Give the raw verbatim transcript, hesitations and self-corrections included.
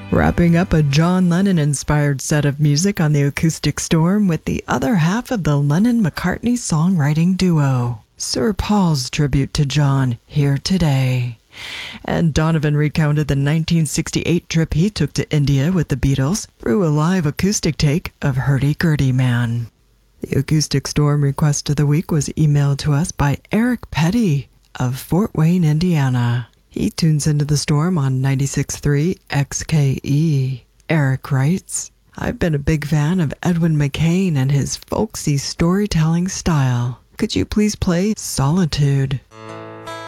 Wrapping up a John Lennon-inspired set of music on the Acoustic Storm with the other half of the Lennon-McCartney songwriting duo, Sir Paul's tribute to John, Here Today. And Donovan recounted the nineteen sixty-eight trip he took to India with the Beatles through a live acoustic take of Hurdy Gurdy Man. The Acoustic Storm request of the week was emailed to us by Eric Petty of Fort Wayne, Indiana. He tunes into the storm on ninety-six point three X K E. Eric writes, I've been a big fan of Edwin McCain and his folksy storytelling style. Could you please play Solitude?